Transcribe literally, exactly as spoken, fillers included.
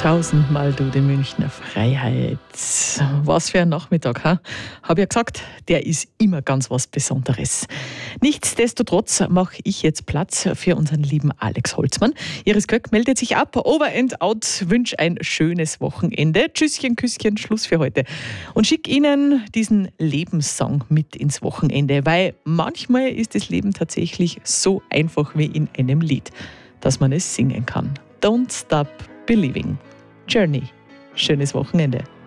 Tausendmal du, die Münchner Freiheit. Was für ein Nachmittag, ha? Hab ja gesagt, der ist immer ganz was Besonderes. Nichtsdestotrotz mache ich jetzt Platz für unseren lieben Alex Holzmann. Iris Göck meldet sich ab. Over and out. Wünsche ein schönes Wochenende. Tschüsschen, Küsschen, Schluss für heute. Und schick Ihnen diesen Lebenssong mit ins Wochenende, weil manchmal ist das Leben tatsächlich so einfach wie in einem Lied, dass man es singen kann. Don't Stop Believing. Journey. Schönes Wochenende.